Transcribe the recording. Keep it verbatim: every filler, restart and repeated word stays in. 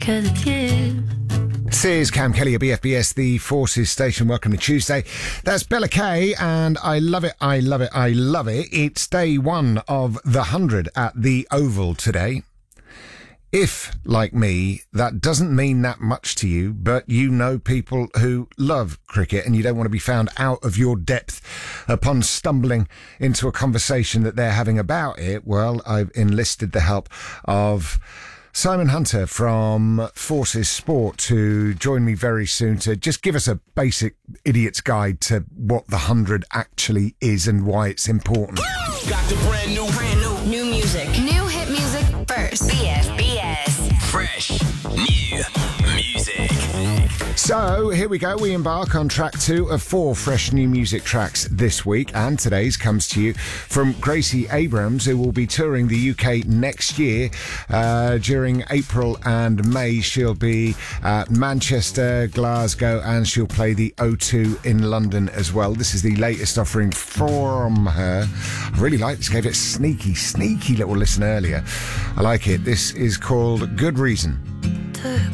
'cause it's you. This is Cam Kelly at B F B S, the Forces Station. Welcome to Tuesday. That's Bella Kay, and I love it, I love it, I love it. It's day one of the hundred at the Oval today. If, like me, that doesn't mean that much to you, but you know people who love cricket and you don't want to be found out of your depth upon stumbling into a conversation that they're having about it, well, I've enlisted the help of Simon Hunter from Forces Sport to join me very soon to just give us a basic idiot's guide to what the hundred actually is and why it's important. Got the brand new, brand new, new music. New hit music first. B F B S. fresh, new music. So, here we go. We embark on track two of four fresh new music tracks this week. And today's comes to you from Gracie Abrams, who will be touring the U K next year. Uh, during April and May, she'll be at Manchester, Glasgow, and she'll play the O two in London as well. This is the latest offering from her. I really like this. Gave it a sneaky, sneaky little listen earlier. I like it. This is called Good Reason. Took